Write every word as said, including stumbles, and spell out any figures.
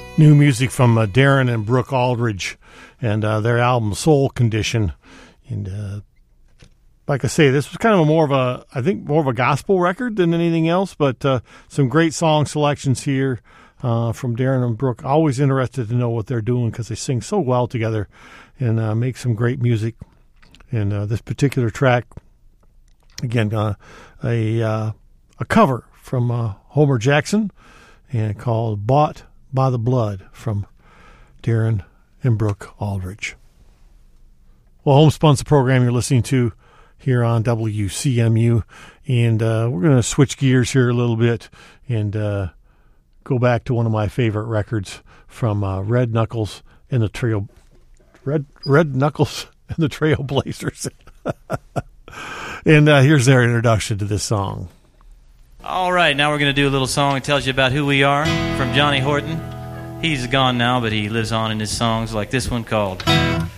New music from uh, Darren and Brooke Aldridge and uh, their album Soul Condition. And uh, like I say, this was kind of a more of a, I think, more of a gospel record than anything else, but uh, some great song selections here uh, from Darren and Brooke. Always interested to know what they're doing because they sing so well together and uh, make some great music. And uh, this particular track, again, uh, a, uh, a cover from uh, Homer Jackson and called Bought by the Blood from Darren and Brooke Aldridge. Well, Homespun's the program you're listening to here on W C M U, and uh, we're going to switch gears here a little bit and uh, go back to one of my favorite records from uh, Red Knuckles and the Trail Red Red Knuckles and the Trailblazers. And uh, here's their introduction to this song. All right, now we're going to do a little song that tells you about who we are, from Johnny Horton. He's gone now, but he lives on in his songs like this one called